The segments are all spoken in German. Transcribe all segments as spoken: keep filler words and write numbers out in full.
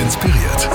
inspiriert.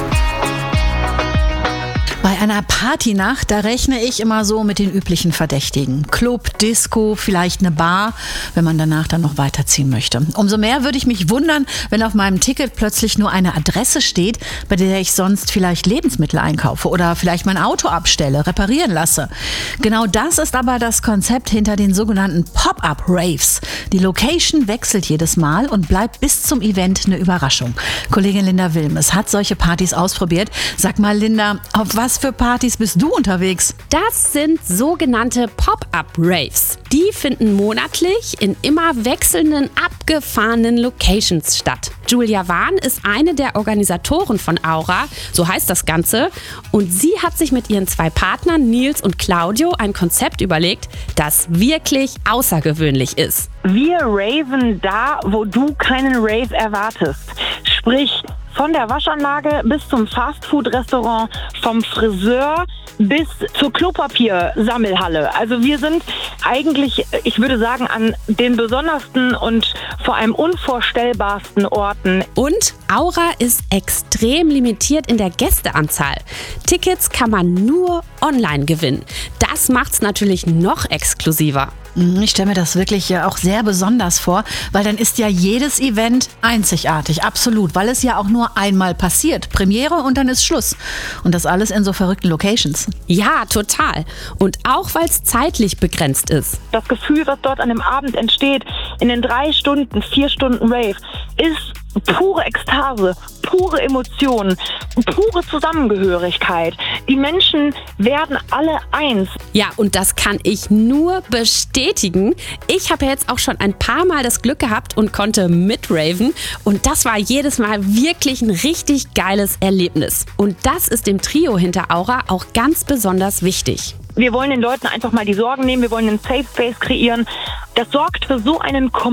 Bei einer Partynacht, da rechne ich immer so mit den üblichen Verdächtigen. Club, Disco, vielleicht eine Bar, wenn man danach dann noch weiterziehen möchte. Umso mehr würde ich mich wundern, wenn auf meinem Ticket plötzlich nur eine Adresse steht, bei der ich sonst vielleicht Lebensmittel einkaufe oder vielleicht mein Auto abstelle, reparieren lasse. Genau das ist aber das Konzept hinter den sogenannten Pop-Up-Raves. Die Location wechselt jedes Mal und bleibt bis zum Event eine Überraschung. Kollegin Linda Wilmes hat solche Partys ausprobiert. Sag mal, Linda, auf was für Partys bist du unterwegs? Das sind sogenannte Pop-Up-Raves. Die finden monatlich in immer wechselnden, abgefahrenen Locations statt. Julia Wahn ist eine der Organisatoren von Aura, so heißt das Ganze. Und sie hat sich mit ihren zwei Partnern Nils und Claudio ein Konzept überlegt, das wirklich außergewöhnlich ist. Wir raven da, wo du keinen Rave erwartest. Sprich, von der Waschanlage bis zum Fastfood-Restaurant, vom Friseur bis zur Klopapiersammelhalle. Also wir sind eigentlich, ich würde sagen, an den besondersten und vor allem unvorstellbarsten Orten. Und Aura ist extrem limitiert in der Gästeanzahl. Tickets kann man nur online gewinnen. Das macht's natürlich noch exklusiver. Ich stelle mir das wirklich ja auch sehr besonders vor, weil dann ist ja jedes Event einzigartig, absolut, weil es ja auch nur einmal passiert. Premiere und dann ist Schluss. Und das alles in so verrückten Locations. Ja, total. Und auch weil es zeitlich begrenzt ist. Das Gefühl, was dort an dem Abend entsteht, in den drei Stunden, vier Stunden Rave, ist pure Ekstase, pure Emotionen, pure Zusammengehörigkeit. Die Menschen werden alle eins. Ja, und das kann ich nur bestätigen. Ich habe ja jetzt auch schon ein paar Mal das Glück gehabt und konnte mitraven. Und das war jedes Mal wirklich ein richtig geiles Erlebnis. Und das ist dem Trio hinter Aura auch ganz besonders wichtig. Wir wollen den Leuten einfach mal die Sorgen nehmen. Wir wollen einen Safe Space kreieren. Das sorgt für so einen